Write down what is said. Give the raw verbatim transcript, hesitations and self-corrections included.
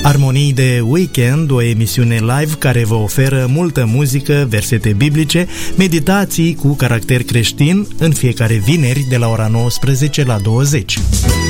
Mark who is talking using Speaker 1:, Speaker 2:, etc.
Speaker 1: Armonii de Weekend, o emisiune live care vă oferă multă muzică, versete biblice, meditații cu caracter creștin în fiecare vineri de la ora nouăsprezece la douăzeci.